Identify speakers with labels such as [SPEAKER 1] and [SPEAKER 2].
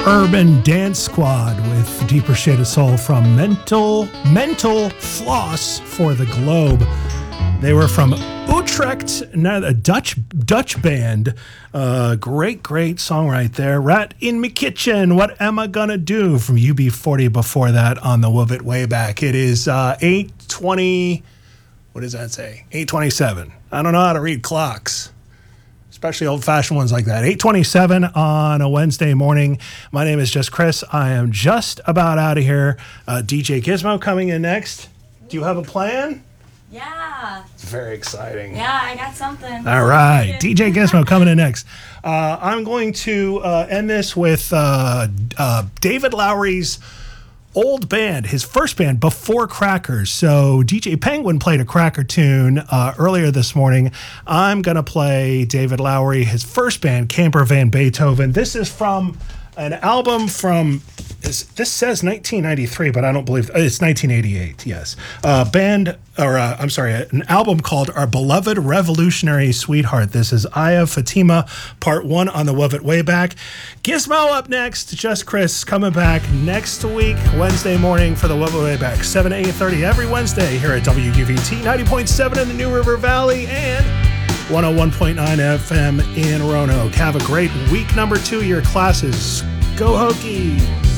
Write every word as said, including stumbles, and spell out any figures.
[SPEAKER 1] Urban Dance Squad with Deeper Shade of Soul from Mental Mental Floss for the Globe. They were from Utrecht, a Dutch Dutch band. Uh, great, great song right there. Rat in Me Kitchen, What Am I Gonna Do? From U B forty before that on the Wove It Way Back. It is uh, eight twenty, what does that say? eight twenty-seven. I don't know how to read clocks, especially old-fashioned ones like that. eight twenty-seven on a Wednesday morning. My name is just Chris. I am just about out of here. Uh, D J Gizmo coming in next. Do you have a plan?
[SPEAKER 2] Yeah.
[SPEAKER 1] It's very exciting.
[SPEAKER 2] Yeah, I got something.
[SPEAKER 1] All right. D J Gizmo coming in next. Uh, I'm going to uh, end this with uh, uh, David Lowery's old band, his first band before Crackers. So D J Penguin played a Cracker tune uh, earlier this morning. I'm going to play David Lowery, his first band, Camper Van Beethoven. This is from an album from, is, this says nineteen ninety-three, but I don't believe, it's nineteen eighty-eight, yes. Uh, band, or uh, I'm sorry, an album called Our Beloved Revolutionary Sweetheart. This is Aya Fatima, part one on the Wove It Way Back. Gizmo up next, Just Chris coming back next week, Wednesday morning for the Wove It Way Back, seven to eight thirty every Wednesday here at W U V T, ninety point seven in the New River Valley, and one oh one point nine F M in Roanoke. Have a great week number two of your classes. Go Hokies!